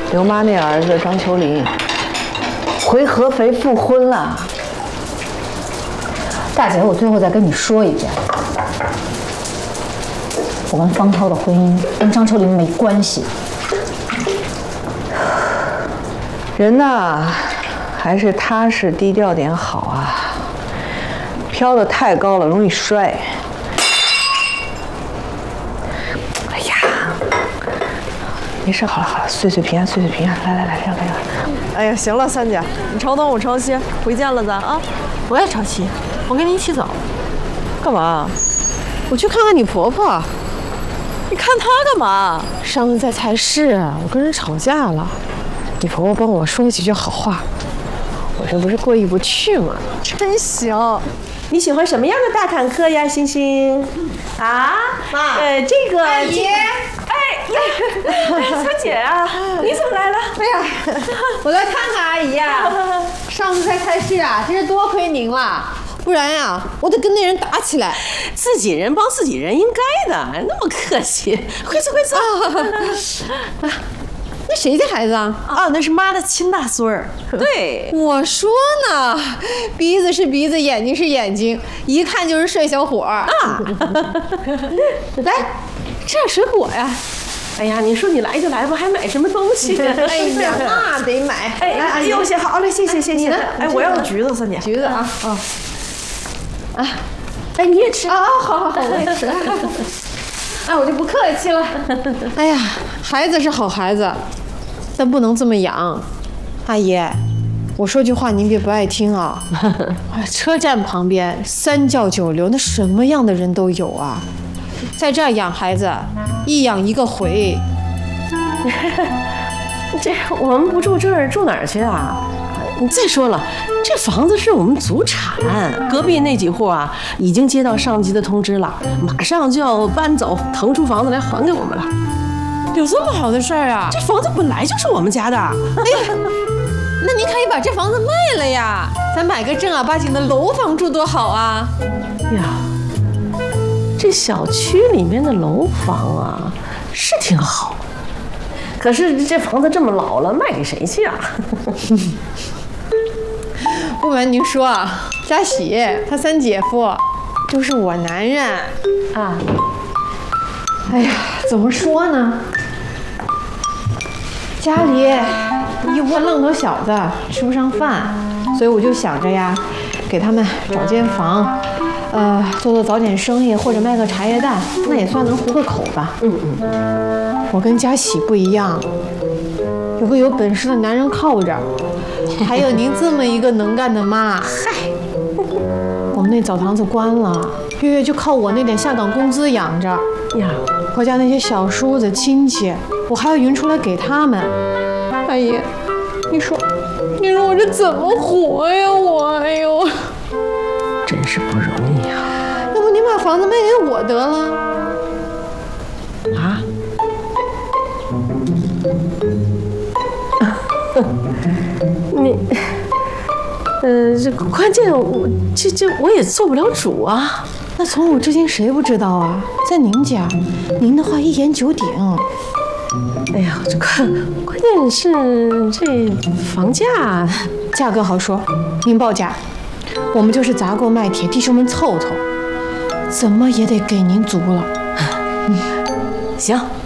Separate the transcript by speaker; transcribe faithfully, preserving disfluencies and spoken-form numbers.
Speaker 1: 刘妈那儿子张秋林回合肥复婚了。
Speaker 2: 大姐，我最后再跟你说一遍，我跟方涛的婚姻跟张秋林没关系。
Speaker 1: 人呐，还是踏实低调点好啊！飘得太高了，容易摔。哎呀，没事，好了好了，岁岁平安，岁岁平安。来来来，让开让开。
Speaker 3: 哎呀，行了，三姐，你稍等我抄息，回见了咱啊。
Speaker 4: 我也抄息，我跟你一起走。
Speaker 3: 干嘛？我去看看你婆婆。你看她干嘛？
Speaker 4: 上次在菜市，我跟人吵架了，你婆婆帮我说了几句好话，我这不是过意不去吗？
Speaker 3: 真行。你喜欢什么样的大坦克呀，欣欣？啊，妈，呃，这个
Speaker 5: 阿姨，
Speaker 3: 哎，三姐啊，你怎么来了？
Speaker 5: 哎呀，我来看看阿姨呀。上次在菜市啊，真是多亏您了，不然呀，我得跟那人打起来。
Speaker 3: 自己人帮自己人，应该的，那么客气。快坐，快坐。
Speaker 5: 啊，那谁家孩子啊？
Speaker 3: 啊，那是妈的亲大孙儿。对，
Speaker 5: 我说呢，鼻子是鼻子，眼睛是眼睛，一看就是帅小伙儿啊。来，吃点水果呀。
Speaker 3: 哎呀，你说你来就来吧，还买什么东西？
Speaker 5: 哎呀，那得买。
Speaker 3: 哎，来，哎呦，谢好嘞，谢谢谢谢。哎，我要橘子，三姐。
Speaker 5: 橘子啊，哦，
Speaker 3: 啊，哎，你也吃
Speaker 5: 啊？好好好，我也吃。哎，我就不客气了。哎呀，孩子是好孩子，但不能这么养。阿姨，我说句话您别不爱听啊。车站旁边三教九流，那什么样的人都有啊。在这儿养孩子，一养一个回。
Speaker 3: 这我们不住这儿，住哪儿去啊？你再说了，这房子是我们祖产，隔壁那几户啊，已经接到上级的通知了，马上就要搬走，腾出房子来还给我们了。
Speaker 5: 有这么好的事儿啊？
Speaker 3: 这房子本来就是我们家的。哎呀，
Speaker 5: 那您可以把这房子卖了呀，咱买个正儿八经的楼房住多好啊！
Speaker 3: 呀，这小区里面的楼房啊，是挺好，可是这房子这么老了，卖给谁去啊？
Speaker 5: 不瞒您说啊，佳喜他三姐夫就是我男人啊。哎呀，怎么说呢？家里一窝愣头小子吃不上饭，所以我就想着呀，给他们找间房，呃，做做早点生意或者卖个茶叶蛋，那也算能糊个口吧。嗯嗯。我跟佳喜不一样，有个有本事的男人靠着。还有您这么一个能干的妈，嗨，我们那澡堂子关了，月月就靠我那点下岗工资养着呀。我家那些小叔子亲戚，我还要匀出来给他们。阿姨，你说，你说我这怎么活呀？我，哎呦，
Speaker 3: 真是不容易啊！
Speaker 5: 要不您把房子卖给我得了？
Speaker 3: 啊？你，呃，这关键我这这我也做不了主啊。
Speaker 5: 那从古至今谁不知道啊？在您家，您的话一言九鼎。
Speaker 3: 哎呀，这关关键是这房价，
Speaker 5: 价格好说，您报价，我们就是砸锅卖铁，弟兄们凑凑，怎么也得给您足了。
Speaker 3: 嗯，行。